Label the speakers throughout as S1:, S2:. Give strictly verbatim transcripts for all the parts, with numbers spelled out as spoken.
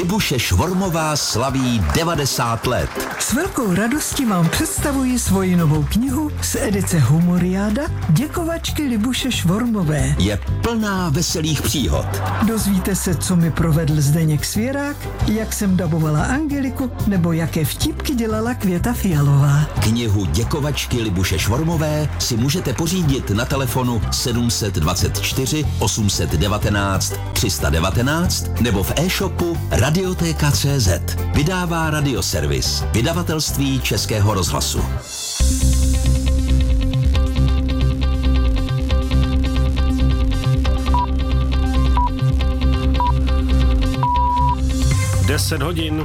S1: Libuše Švormová slaví devadesát let.
S2: S velkou radostí vám představuji svoji novou knihu z edice Humoriáda Děkovačky Libuše Švormové.
S1: Je plná veselých příhod.
S2: Dozvíte se, co mi provedl Zdeněk Svěrák, jak jsem dabovala Angeliku, nebo jaké vtipky dělala Květa Fialová.
S1: Knihu Děkovačky Libuše Švormové si můžete pořídit na telefonu sedm dvacet čtyři osm devatenáct tři sta devatenáct nebo v e-shopu Radioteka tečka cé zet. Vydává Radioservis, vydavatelství Českého rozhlasu.
S3: deset hodin.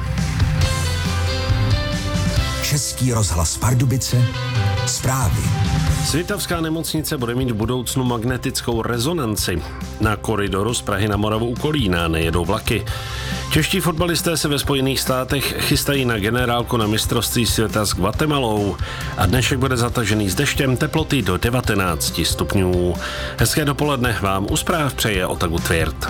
S1: Český rozhlas Pardubice. Zprávy.
S3: Svitavská nemocnice bude mít v budoucnu magnetickou rezonanci. Na koridoru z Prahy na Moravu u Kolína nejedou vlaky. Čeští fotbalisté se ve Spojených státech chystají na generálku na mistrovství světa s Guatemalou a dnešek bude zatažený s deštěm, teploty do devatenáct stupňů. Hezké dopoledne vám u zpráv přeje Otagu Tvěrt.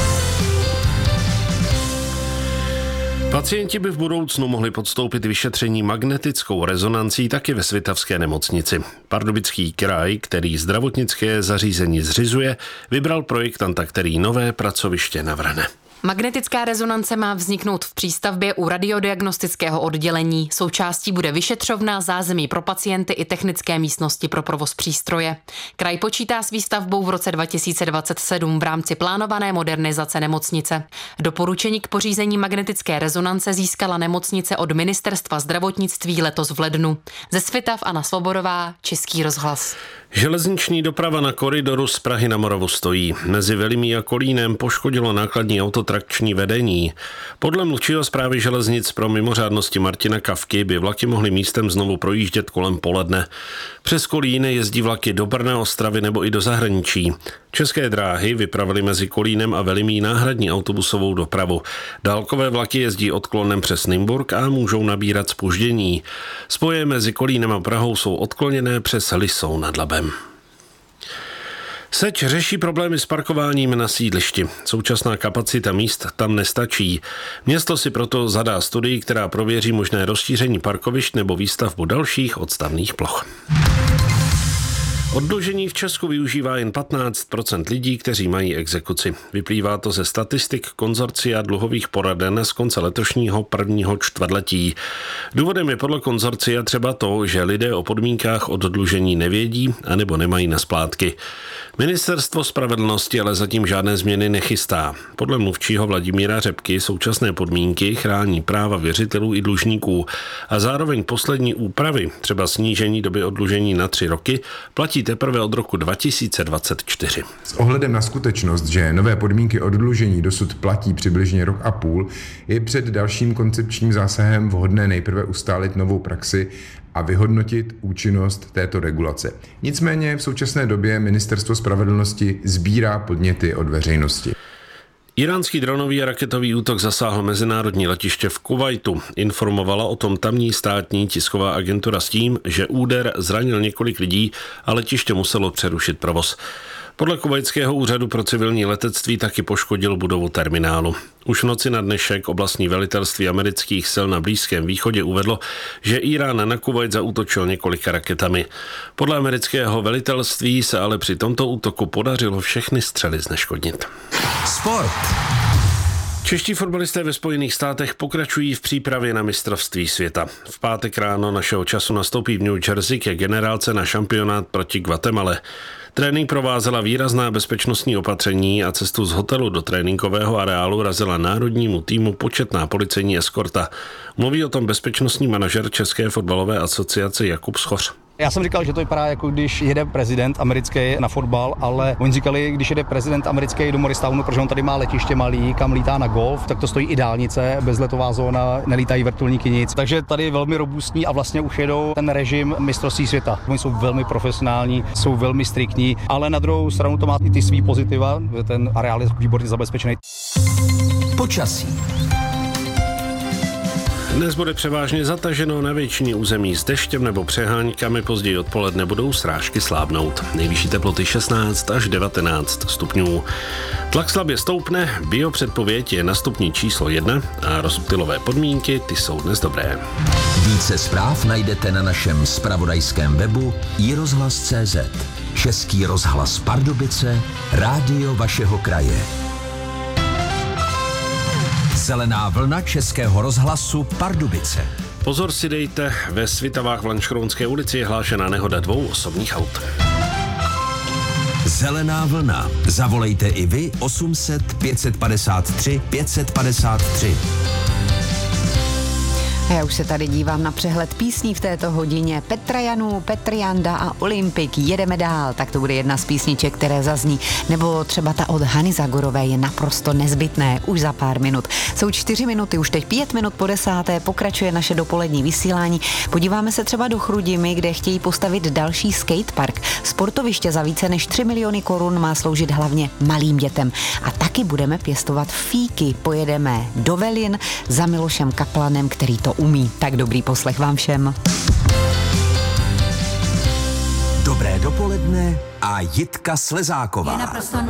S3: Pacienti by v budoucnu mohli podstoupit vyšetření magnetickou rezonancí taky ve Svitavské nemocnici. Pardubický kraj, který zdravotnické zařízení zřizuje, vybral projektanta, který nové pracoviště navrhne.
S4: Magnetická rezonance má vzniknout v přístavbě u radiodiagnostického oddělení. Součástí bude vyšetřovna, zázemí pro pacienty i technické místnosti pro provoz přístroje. Kraj počítá s výstavbou v roce dva tisíce dvacet sedm v rámci plánované modernizace nemocnice. Doporučení k pořízení magnetické rezonance získala nemocnice od Ministerstva zdravotnictví letos v lednu. Ze Svitav Anna Svobodová, Český rozhlas.
S3: Železniční doprava na koridoru z Prahy na Moravu stojí. Mezi Velimí a Kolínem poškodilo nákladní autotrakční vedení. Podle mluvčího správy železnic pro mimořádnosti Martina Kavky by vlaky mohly místem znovu projíždět kolem poledne. Přes Kolín jezdí vlaky do Brna, Ostravy nebo i do zahraničí. České dráhy vypravily mezi Kolínem a Velimí náhradní autobusovou dopravu. Dálkové vlaky jezdí odklonem přes Nymburk a můžou nabírat zpoždění. Spoje mezi Kolínem a Prahou jsou odkloněné přes Lisou nad Labem. Seč řeší problémy s parkováním na sídlišti. Současná kapacita míst tam nestačí. Město si proto zadá studii, která prověří možné rozšíření parkovišť nebo výstavbu dalších odstavných ploch. Oddlužení v Česku využívá jen patnáct procent lidí, kteří mají exekuci. Vyplývá to ze statistik konzorcia dluhových poraden z konce letošního prvního čtvrtletí. Důvodem je podle konzorcia třeba to, že lidé o podmínkách oddlužení nevědí anebo nemají na splátky. Ministerstvo spravedlnosti ale zatím žádné změny nechystá. Podle mluvčího Vladimíra Řepky současné podmínky chrání práva věřitelů i dlužníků a zároveň poslední úpravy, třeba snížení doby oddlužení na tři roky, platí teprve od roku dva tisíce dvacet čtyři.
S5: S ohledem na skutečnost, že nové podmínky oddlužení dosud platí přibližně rok a půl, je před dalším koncepčním zásahem vhodné nejprve ustálit novou praxi a vyhodnotit účinnost této regulace. Nicméně v současné době Ministerstvo spravedlnosti sbírá podněty od veřejnosti.
S3: Iránský dronový a raketový útok zasáhl mezinárodní letiště v Kuvajtu. Informovala o tom tamní státní tisková agentura s tím, že úder zranil několik lidí a letiště muselo přerušit provoz. Podle kuvajtského úřadu pro civilní letectví taky poškodil budovu terminálu. Už v noci na dnešek oblastní velitelství amerických sil na Blízkém východě uvedlo, že Irán na Kuvajt zaútočil několika raketami. Podle amerického velitelství se ale při tomto útoku podařilo všechny střely zneškodnit.
S1: Sport.
S3: Čeští fotbalisté ve Spojených státech pokračují v přípravě na mistrovství světa. V pátek ráno našeho času nastoupí v New Jersey ke generálce na šampionát proti Guatemale. Trénink provázela výrazná bezpečnostní opatření a cestu z hotelu do tréninkového areálu razila národnímu týmu početná policejní eskorta. Mluví o tom bezpečnostní manažer České fotbalové asociace Jakub Schoř.
S6: Já jsem říkal, že to vypadá, jako když jede prezident americký na fotbal, ale oni říkali, když jede prezident americký do Morristownu, protože on tady má letiště malý, kam lítá na golf, tak to stojí i dálnice, bezletová zóna, nelítají vrtulníky nic. Takže tady je velmi robustní a vlastně už jedou ten režim mistrovství světa. Oni jsou velmi profesionální, jsou velmi striktní, ale na druhou stranu to má i ty svý pozitiva, ten areál je výborně zabezpečený.
S1: Počasí.
S3: Dnes bude převážně zataženo, na většině území s deštěm nebo přeháňkami, později odpoledne budou srážky slábnout. Nejvyšší teploty šestnáct až devatenáct stupňů. Tlak slabě stoupne, biopředpověď je na stupni číslo jedna a rozptylové podmínky, ty jsou dnes dobré.
S1: Více zpráv najdete na našem zpravodajském webu i rozhlas tečka cé zet. Český rozhlas Pardubice, rádio vašeho kraje. Zelená vlna Českého rozhlasu Pardubice.
S3: Pozor si dejte, ve Svitavách v Lanškrounské ulici je hlášená nehoda dvou osobních aut.
S1: Zelená vlna. Zavolejte i vy osm set pět padesát tři pět padesát tři.
S7: Já už se tady dívám na přehled písní v této hodině. Petra Janů, Petr Janda a Olympik. Jedeme dál, tak to bude jedna z písniček, které zazní. Nebo třeba ta od Hany Zagorové je naprosto nezbytné už za pár minut. Jsou čtyři minuty, už teď pět minut po desáté, pokračuje naše dopolední vysílání. Podíváme se třeba do Chrudimi, kde chtějí postavit další skatepark. Sportoviště za více než tři miliony korun má sloužit hlavně malým dětem. A taky budeme pěstovat fíky. Pojedeme do Velin za Milošem Kaplanem, který to umí. Tak dobrý poslech vám všem.
S1: Dobré dopoledne a Jitka Slezáková.